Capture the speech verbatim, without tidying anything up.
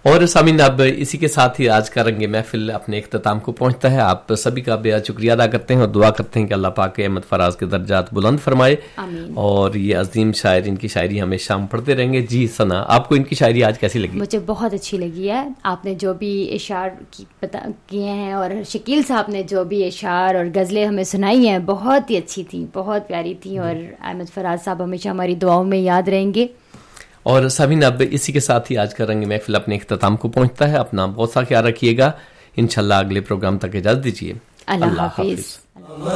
और सामीन, अब इसी के साथ ही आज का रंगे महफिल अपने इख्तिताम को पहुंचता है। आप सभी का बेहद शुक्रिया अदा करते हैं और दुआ करते हैं कि अल्लाह पाक अहमद फराज के दर्जात बुलंद फरमाए और ये अजीम शायर, इनकी शायरी हमेशा हम पढ़ते रहेंगे। जी सना, आपको इनकी शायरी आज कैसी लगी? मुझे बहुत अच्छी लगी है। आपने जो भी इशार किए हैं और शकील साहब ने जो भी इशार और गज़लें हमें सुनाई हैं बहुत ही अच्छी थी, बहुत प्यारी थी और अहमद फराज साहब हमेशा हमारी दुआओं में याद रहेंगे। और सामीन, अब इसी के साथ ही आज का रंग महफिल अपने इख्तिताम को पहुंचता है। अपना बहुत सा ख्याल रखिएगा। इंशाल्लाह अगले प्रोग्राम तक इजाजत दीजिए। अल्लाह हाफिज।